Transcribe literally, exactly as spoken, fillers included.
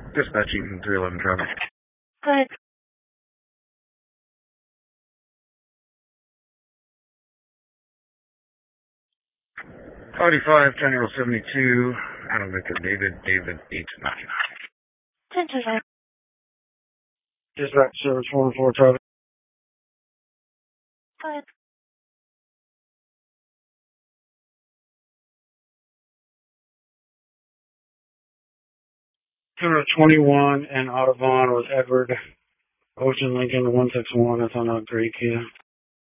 Dispatching three eleven traffic. Go ahead. forty-five, General seventy-two, Adam Victor David, David eight nine. ten to five. Dispatch service one four traffic. Go ahead. two twenty-one and Audubon with Edward Ocean Lincoln one six one. That's on a Greek, yeah.